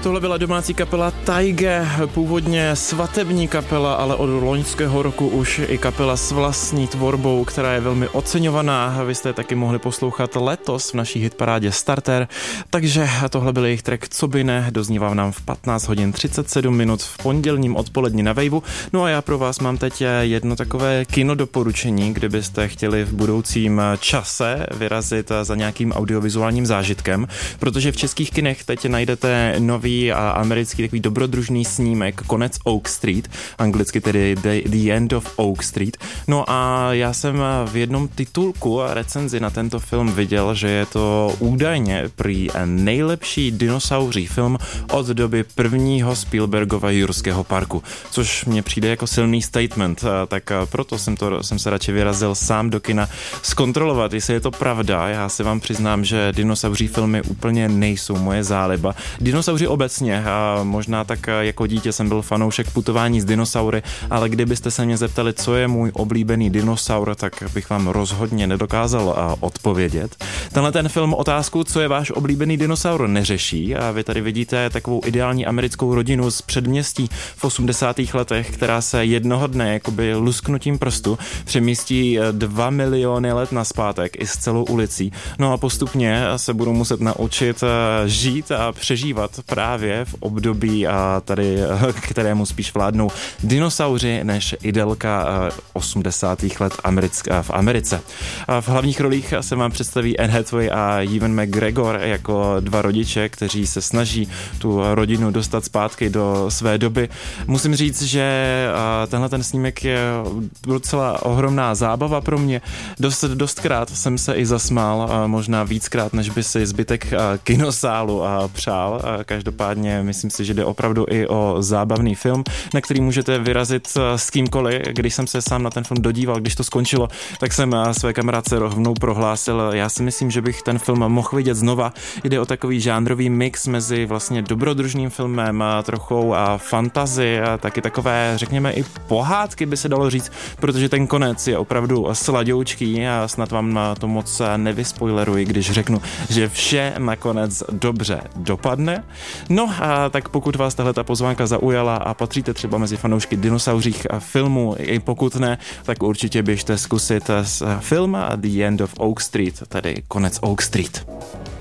Tohle byla domácí kapela Taige, původně svatební kapela, ale od loňského roku už i kapela s vlastní tvorbou, která je velmi oceňovaná. Vy jste taky mohli poslouchat letos v naší hitparádě Starter, takže tohle byl jejich track Co by ne, doznívá nám v 15 hodin 37 minut v pondělním odpolední na Waveu. No a já pro vás mám teď jedno takové kinodoporučení, kdybyste chtěli v budoucím čase vyrazit za nějakým audiovizuálním zážitkem, protože v českých kinech teď najdete nový a americký takový dobrodružný snímek Konec Oak Street, anglicky tedy The End of Oak Street. No a já jsem v jednom titulku a recenzi na tento film viděl, že je to údajně prý nejlepší dinosauří film od doby prvního Spielbergova Jurského parku, což mně přijde jako silný statement, tak proto jsem se radši vyrazil sám do kina zkontrolovat, jestli je to pravda. Já si vám přiznám, že dinosauří filmy úplně nejsou moje záliba. Dinosauři obecně, a možná tak jako dítě jsem byl fanoušek Putování s dinosaury, ale kdybyste se mě zeptali, co je můj oblíbený dinosaur, tak bych vám rozhodně nedokázal odpovědět. Tenhle ten film otázku, co je váš oblíbený dinosaur, neřeší a vy tady vidíte takovou ideální americkou rodinu z předměstí v 80. letech, která se jednoho dne jakoby lusknutím prstu přemístí 2 miliony let nazpátek i s celou ulicí. No a postupně se budou muset naučit žít a přežívat právě v období tady, kterému spíš vládnou dinosauři než idelka 80. let v Americe. V hlavních rolích se vám představí Anne Hathaway a Ewan McGregor jako dva rodiče, kteří se snaží tu rodinu dostat zpátky do své doby. Musím říct, že tenhle ten snímek je docela ohromná zábava pro mě. Dostkrát jsem se i zasmál, možná víckrát, než by si zbytek kinosálu přál. Každopádně myslím si, že jde opravdu i o zábavný film, na který můžete vyrazit s kýmkoliv. Když jsem se sám na ten film dodíval, když to skončilo, tak jsem své kamarádce rovnou prohlásil, já si myslím, že bych ten film mohl vidět znova. Jde o takový žánrový mix mezi vlastně dobrodružným filmem, trochou fantasy a taky takové, řekněme, i pohádky by se dalo říct, protože ten konec je opravdu sladoučký a snad vám to moc nevyspoileruji, když řeknu, že vše nakonec dobře dopadne. No a tak pokud vás tahle ta pozvánka zaujala a patříte třeba mezi fanoušky dinosauřích filmů, i pokud ne, tak určitě běžte zkusit film The End of Oak Street, tedy Konec Oak Street.